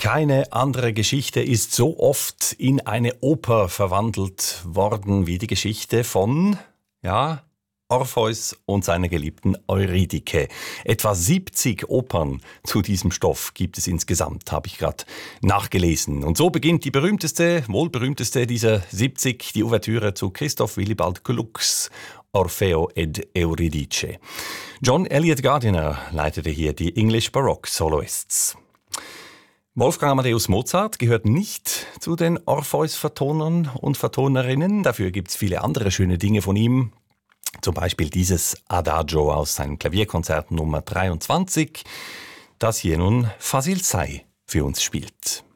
Keine andere Geschichte ist so oft in eine Oper verwandelt worden wie die Geschichte von, Orpheus und seiner geliebten Eurydike. Etwa 70 Opern zu diesem Stoff gibt es insgesamt, habe ich gerade nachgelesen. Und so beginnt die wohl berühmteste dieser 70, die Ouvertüre zu Christoph Willibald Glucks Orfeo ed Euridice. John Eliot Gardiner leitete hier die English Baroque Soloists. Wolfgang Amadeus Mozart gehört nicht zu den Orpheus-Vertonern und Vertonerinnen. Dafür gibt es viele andere schöne Dinge von ihm. Zum Beispiel dieses Adagio aus seinem Klavierkonzert Nummer 23, das hier nun Fasil Say für uns spielt.